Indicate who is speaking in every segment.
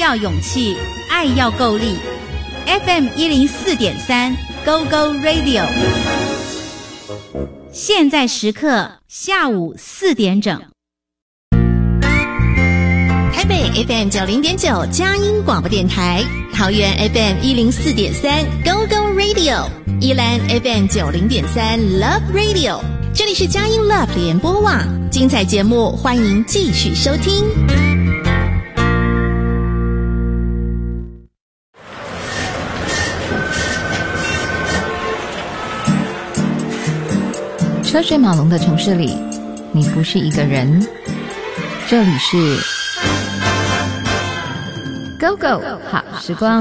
Speaker 1: 要勇气，爱要够力。FM104.3 Go Go Radio， 现在时刻下午4点整。
Speaker 2: 台北 FM 90.9佳音广播电台，桃园 FM 104.3 Go Go Radio， 宜兰 FM 90.3 Love Radio， 这里是佳音 Love 联播网，精彩节目欢迎继续收听。
Speaker 3: 车水马龙的城市里，你不是一个人。这里是 Go Go 好时光，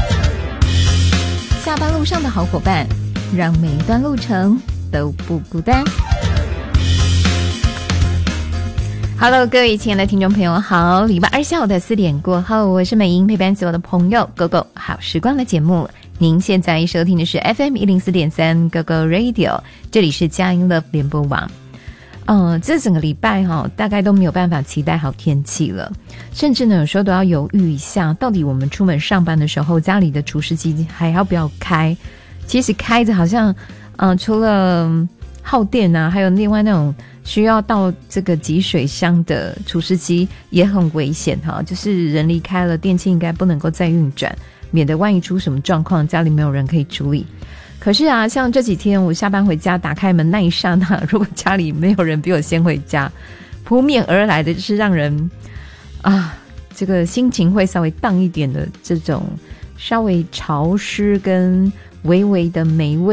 Speaker 3: 下班路上的好伙伴，让每一段路程都不孤单。Hello， 各位亲爱的听众朋友好，礼拜二下午的4点过后，我是美英，陪伴所有的朋友 Go Go 好时光的节目。您现在收听的是 FM104.3 Go Go Radio， 这里是佳音 Love 联播网。这整个礼拜大概都没有办法期待好天气了，甚至呢有时候都要犹豫一下，到底我们出门上班的时候，家里的除湿机还要不要开？其实开着好像，除了耗电啊，还有另外那种需要到这个集水箱的除湿机也很危险哈，就是人离开了，电器应该不能够再运转，免得万一出什么状况，家里没有人可以处理。可是啊，像这几天我下班回家打开门那一刹那，如果家里没有人比我先回家，扑面而来的就是让人这个心情会稍微荡一点的这种稍微潮湿跟微微的霉味。